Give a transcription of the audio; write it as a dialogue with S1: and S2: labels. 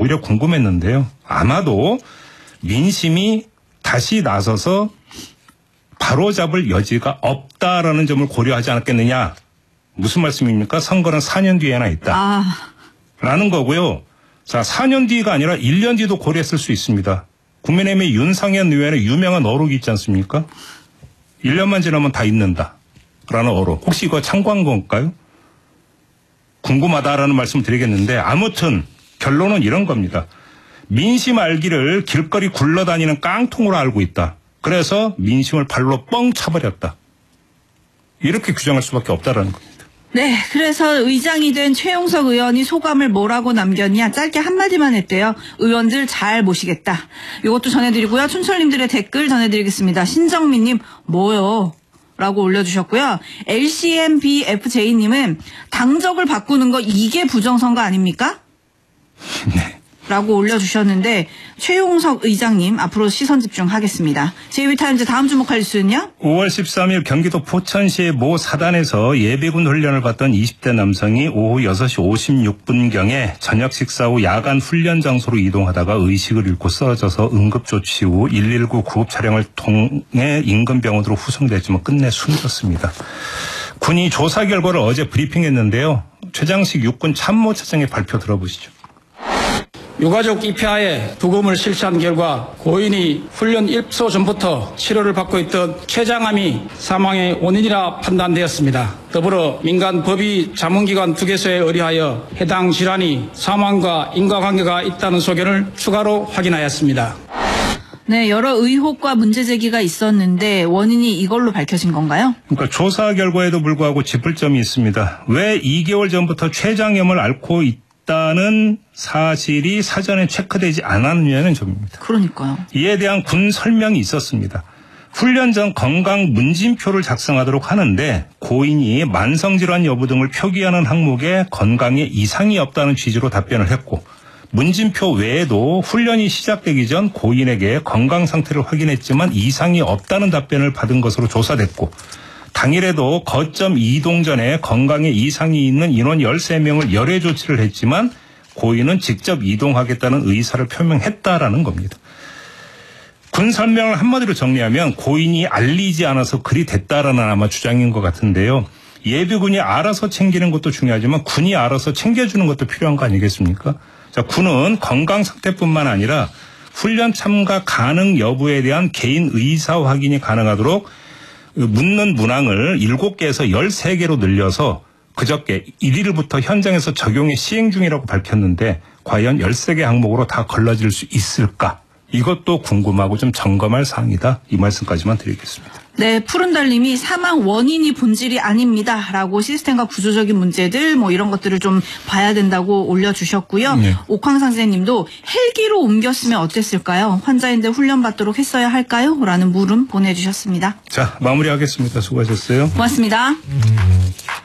S1: 오히려 궁금했는데요. 아마도 민심이 다시 나서서 바로잡을 여지가 없다라는 점을 고려하지 않았겠느냐. 무슨 말씀입니까? 선거는 4년 뒤에나 있다. 라는 거고요. 자, 4년 뒤가 아니라 1년 뒤도 고려했을 수 있습니다. 국민의힘의 윤상현 의원의 유명한 어록이 있지 않습니까? 1년만 지나면 다 잊는다. 라는 어록. 혹시 이거 참고한 건가요? 궁금하다라는 말씀을 드리겠는데 아무튼 결론은 이런 겁니다. 민심 알기를 길거리 굴러다니는 깡통으로 알고 있다. 그래서 민심을 발로 뻥 차버렸다. 이렇게 규정할 수밖에 없다라는 겁니다.
S2: 네, 그래서 의장이 된 최용석 의원이 소감을 뭐라고 남겼냐 짧게 한마디만 했대요. 의원들 잘 모시겠다. 이것도 전해드리고요. 춘철님들의 댓글 전해드리겠습니다. 신정민님 뭐요? 라고 올려주셨고요. LCMBFJ님은 당적을 바꾸는 거 이게 부정선거 아닙니까?
S1: 네.
S2: 라고 올려주셨는데 최용석 의장님 앞으로 시선 집중하겠습니다. 제2타임즈 다음 주목할 뉴스는요?
S1: 5월 13일 경기도 포천시의 모 사단에서 예비군 훈련을 받던 20대 남성이 오후 6시 56분경에 저녁 식사 후 야간 훈련 장소로 이동하다가 의식을 잃고 쓰러져서 응급조치 후 119 구급 차량을 통해 인근 병원으로 후송됐지만 끝내 숨졌습니다. 군이 조사 결과를 어제 브리핑했는데요. 최장식 육군 참모차장의 발표 들어보시죠.
S3: 유가족 입회하에 부검을 실시한 결과 고인이 훈련 입소 전부터 치료를 받고 있던 췌장암이 사망의 원인이라 판단되었습니다. 더불어 민간 법의 자문기관 2개소에 의뢰하여 해당 질환이 사망과 인과관계가 있다는 소견을 추가로 확인하였습니다.
S2: 네, 여러 의혹과 문제 제기가 있었는데 원인이 이걸로 밝혀진 건가요?
S1: 그러니까 조사 결과에도 불구하고 짚을 점이 있습니다. 왜 2개월 전부터 췌장염을 앓고 있다는 사실이 사전에 체크되지 않았느냐는 점입니다.
S2: 그러니까요.
S1: 이에 대한 군 설명이 있었습니다. 훈련 전 건강 문진표를 작성하도록 하는데 고인이 만성질환 여부 등을 표기하는 항목에 건강에 이상이 없다는 취지로 답변을 했고 문진표 외에도 훈련이 시작되기 전 고인에게 건강 상태를 확인했지만 이상이 없다는 답변을 받은 것으로 조사됐고 당일에도 거점 이동 전에 건강에 이상이 있는 인원 13명을 열애 조치를 했지만 고인은 직접 이동하겠다는 의사를 표명했다라는 겁니다. 군 설명을 한마디로 정리하면 고인이 알리지 않아서 그리 됐다라는 아마 주장인 것 같은데요. 예비군이 알아서 챙기는 것도 중요하지만 군이 알아서 챙겨주는 것도 필요한 거 아니겠습니까? 자, 군은 건강 상태뿐만 아니라 훈련 참가 가능 여부에 대한 개인 의사 확인이 가능하도록 묻는 문항을 7개에서 13개로 늘려서 그저께 1일부터 현장에서 적용에 시행 중이라고 밝혔는데 과연 13개 항목으로 다 걸러질 수 있을까? 이것도 궁금하고 좀 점검할 사항이다. 이 말씀까지만 드리겠습니다.
S2: 네, 푸른달님이 사망 원인이 본질이 아닙니다. 라고 시스템과 구조적인 문제들 뭐 이런 것들을 좀 봐야 된다고 올려주셨고요.
S1: 네.
S2: 옥황상 선생님도 헬기로 옮겼으면 어땠을까요? 환자인데 훈련받도록 했어야 할까요? 라는 물음 보내주셨습니다.
S1: 자, 마무리하겠습니다. 수고하셨어요.
S2: 고맙습니다.